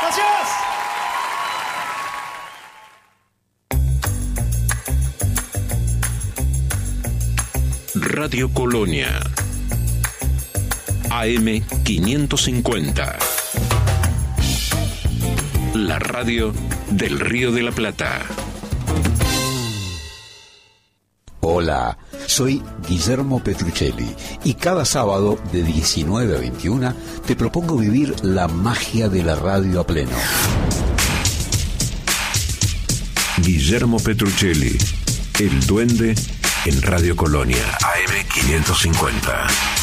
Gracias. Radio Colonia, AM 550. La radio del Río de la Plata. Hola, soy Guillermo Petruccelli y cada sábado de 19 a 21 te propongo vivir la magia de la radio a pleno. Guillermo Petruccelli, el duende en Radio Colonia, AM 550.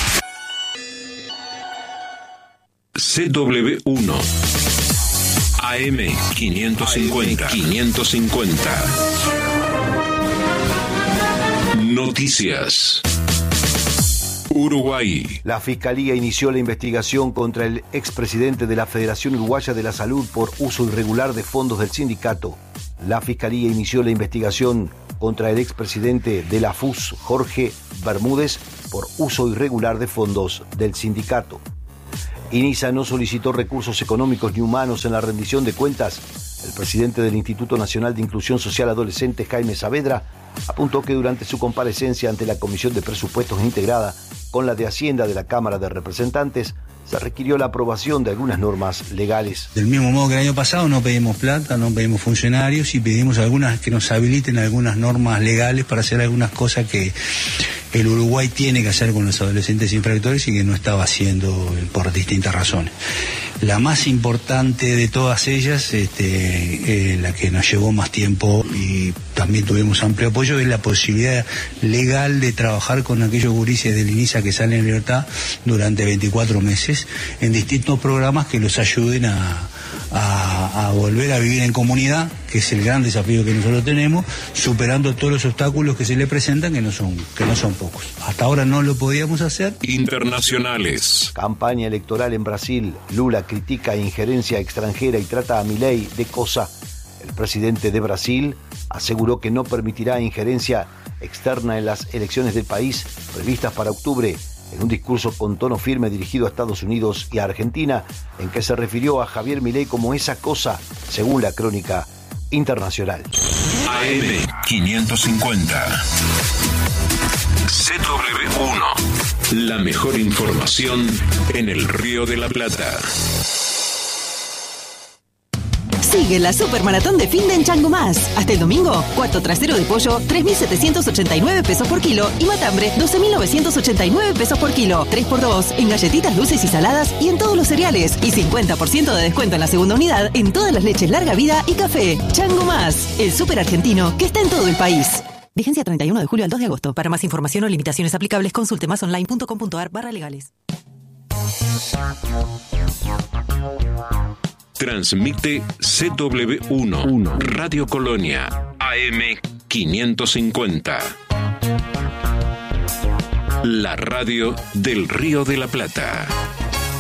CW1, AM 550. Noticias. Uruguay. La Fiscalía inició la investigación contra el expresidente de la Federación Uruguaya de la Salud por uso irregular de fondos del sindicato. La Fiscalía inició la investigación contra el expresidente de la FUS, Jorge Bermúdez, por uso irregular de fondos del sindicato. INISA no solicitó recursos económicos ni humanos en la rendición de cuentas. El presidente del Instituto Nacional de Inclusión Social Adolescente, Jaime Saavedra, apuntó que durante su comparecencia ante la Comisión de Presupuestos integrada con la de Hacienda de la Cámara de Representantes, se requirió la aprobación de algunas normas legales. Del mismo modo que el año pasado no pedimos plata, no pedimos funcionarios y pedimos algunas que nos habiliten algunas normas legales para hacer algunas cosas que el Uruguay tiene que hacer con los adolescentes infractores y que no estaba haciendo por distintas razones. La más importante de todas ellas, la que nos llevó más tiempo y también tuvimos amplio apoyo, es la posibilidad legal de trabajar con aquellos gurises del INISA que salen en libertad durante 24 meses en distintos programas que los ayuden a volver a vivir en comunidad, que es el gran desafío que nosotros tenemos, superando todos los obstáculos que se le presentan, que no son pocos. Hasta ahora no lo podíamos hacer. Internacionales. Campaña electoral en Brasil. Lula critica injerencia extranjera y trata a Milei de cosa. El presidente de Brasil aseguró que no permitirá injerencia externa en las elecciones del país previstas para octubre, en un discurso con tono firme dirigido a Estados Unidos y a Argentina, en que se refirió a Javier Milei como esa cosa, según la crónica internacional. AM 550. CW1. La mejor información en el Río de la Plata. Sigue la Supermaratón de Finde en Chango Más. Hasta el domingo, cuarto trasero de pollo, 3.789 pesos por kilo y matambre, 12.989 pesos por kilo. 3x2 en galletitas dulces y saladas y en todos los cereales. Y 50% de descuento en la segunda unidad en todas las leches larga vida y café. Chango Más, el súper argentino que está en todo el país. Vigencia 31 de julio al 2 de agosto. Para más información o limitaciones aplicables, consulte masonline.com.ar/legales. Transmite CW1, Radio Colonia, AM 550. La radio del Río de la Plata.